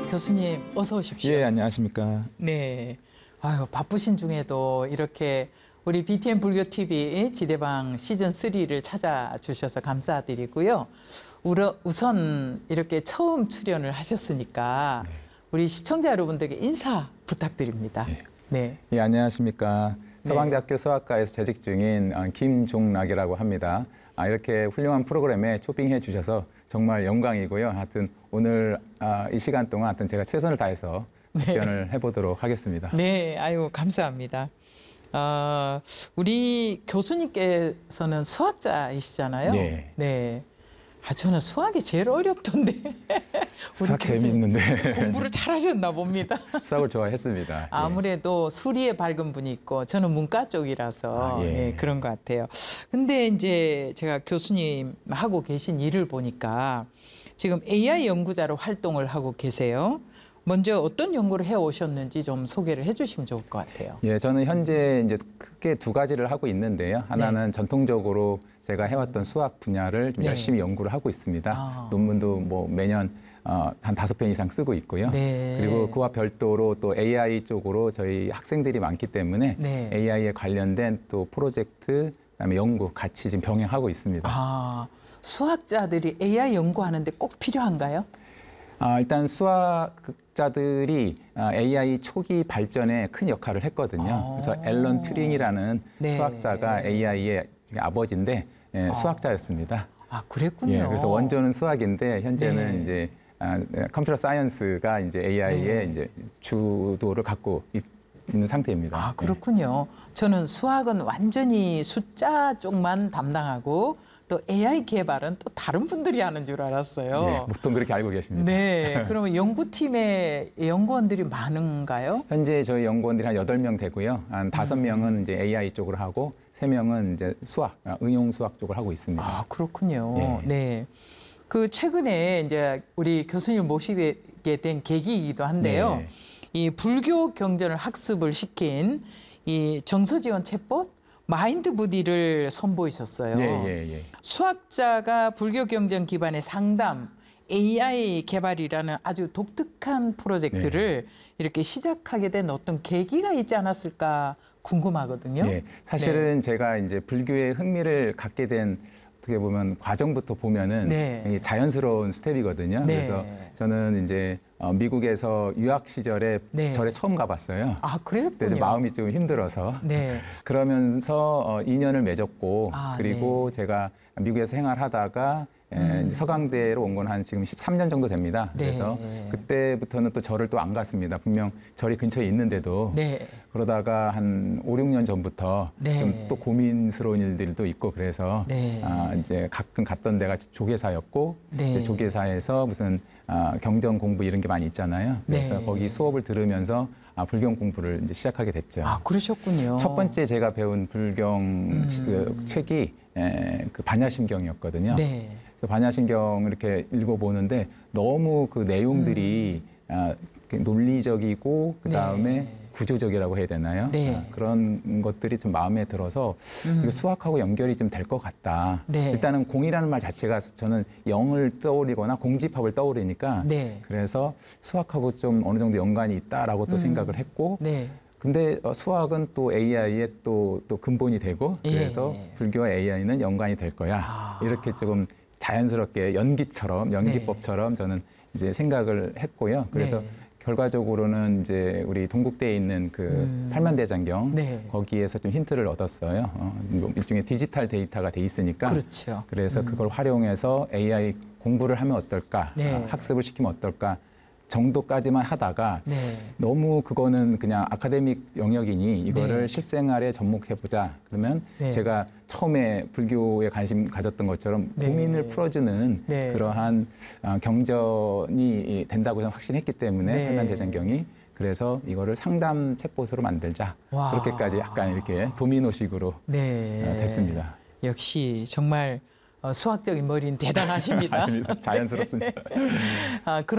교수님 어서 오십시오. 예, 안녕하십니까. 네. 아유, 바쁘신 중에도 이렇게 우리 BTN 불교 TV 지대방 시즌 3를 찾아주셔서 감사드리고요. 우선 이렇게 처음 출연을 하셨으니까 우리 시청자 여러분들께 인사 부탁드립니다. 네. 예, 안녕하십니까. 서강대학교 수학과에서 재직 중인 김종락이라고 합니다. 이렇게 훌륭한 프로그램에 초빙해 주셔서 정말 영광이고요. 하여튼 오늘 이 시간 동안 하여튼 제가 최선을 다해서 답변을 해보도록 하겠습니다. 네, 아유 감사합니다. 우리 교수님께서는 수학자이시잖아요. 네. 네. 저는 수학이 제일 어렵던데. 수학 재미있는데. 공부를 잘하셨나 봅니다. 수학을 좋아했습니다. 아무래도 수리에 밝은 분이 있고 저는 문과 쪽이라서 예. 그런 것 같아요. 근데 이제 제가 교수님 하고 계신 일을 보니까 지금 AI 연구자로 활동을 하고 계세요. 먼저 어떤 연구를 해 오셨는지 좀 소개를 해주시면 좋을 것 같아요. 예, 저는 현재 이제 크게 두 가지를 하고 있는데요. 하나는 전통적으로 제가 해왔던 수학 분야를 좀 열심히 연구를 하고 있습니다. 논문도 뭐 매년 한 5편 이상 쓰고 있고요. 그리고 그와 별도로 또 AI 쪽으로 저희 학생들이 많기 때문에 AI에 관련된 또 프로젝트, 그다음에 연구 같이 지금 병행하고 있습니다. 수학자들이 AI 연구하는데 꼭 필요한가요? 일단 수학자들이 AI 초기 발전에 큰 역할을 했거든요. 그래서 앨런 튜링이라는 수학자가 AI의 아버지인데 수학자였습니다. 그랬군요. 예, 그래서 원조는 수학인데 현재는 이제 컴퓨터 사이언스가 이제 AI의 이제 주도를 갖고 있는 상태입니다. 그렇군요. 저는 수학은 완전히 숫자 쪽만 담당하고 또 AI 개발은 또 다른 분들이 하는 줄 알았어요. 네, 보통 그렇게 알고 계십니다. 네, 그러면 연구팀에 연구원들이 많은가요? 현재 저희 연구원들이 한 8명 되고요. 한 5명은 이제 AI 쪽으로 하고 3명은 이제 수학, 응용 수학 쪽을 하고 있습니다. 그렇군요. 네. 그 최근에 이제 우리 교수님 모시게 된 계기이기도 한데요. 이 불교 경전을 학습을 시킨 이 정서지원 챗봇 마인드부디를 선보이셨어요. 수학자가 불교 경전 기반의 상담, AI 개발이라는 아주 독특한 프로젝트를 이렇게 시작하게 된 어떤 계기가 있지 않았을까 궁금하거든요. 네, 사실은 제가 이제 불교에 흥미를 갖게 된 어떻게 보면 과정부터 보면은 자연스러운 스텝이거든요. 그래서 저는 이제 미국에서 유학 시절에 절에 처음 가봤어요. 그랬군요. 그때 마음이 좀 힘들어서 그러면서 인연을 맺었고 그리고 제가 미국에서 생활하다가 서강대로 온 건 한 지금 13년 정도 됩니다. 그래서 그때부터는 또 절을 또 안 갔습니다. 분명 절이 근처에 있는데도 그러다가 한 5, 6년 전부터 좀 또 고민스러운 일들도 있고 그래서 이제 가끔 갔던 데가 조계사였고 조계사에서 무슨 경전 공부 이런 게 많이 있잖아요. 그래서 거기 수업을 들으면서 불경 공부를 이제 시작하게 됐죠. 그러셨군요. 첫 번째 제가 배운 불경 그 책이 그 반야심경이었거든요. 그래서 반야심경을 이렇게 읽어보는데 너무 그 내용들이 논리적이고 그 다음에 구조적이라고 해야 되나요? 그런 것들이 좀 마음에 들어서 이거 수학하고 연결이 좀 될 것 같다. 일단은 공이라는 말 자체가 저는 영을 떠올리거나 공집합을 떠올리니까 그래서 수학하고 좀 어느 정도 연관이 있다라고 또 생각을 했고 근데 수학은 또 AI의 또 근본이 되고 그래서 불교와 AI는 연관이 될 거야. 이렇게 조금 자연스럽게 연기법처럼 저는 이제 생각을 했고요. 그래서 결과적으로는 이제 우리 동국대에 있는 그 팔만대장경 거기에서 좀 힌트를 얻었어요. 일종의 디지털 데이터가 돼 있으니까. 그래서 그걸 활용해서 AI 공부를 하면 어떨까, 학습을 시키면 어떨까 정도까지만 하다가 너무 그거는 그냥 아카데믹 영역이니 이거를 실생활에 접목해보자. 그러면 제가 처음에 불교에 관심 가졌던 것처럼 고민을 풀어주는 그러한 경전이 된다고 확신했기 때문에 팔만대장경이 그래서 이거를 상담 챗봇으로 만들자. 그렇게까지 약간 이렇게 도미노식으로 됐습니다. 역시 정말 수학적인 머리는 대단하십니다. 자연스럽습니다.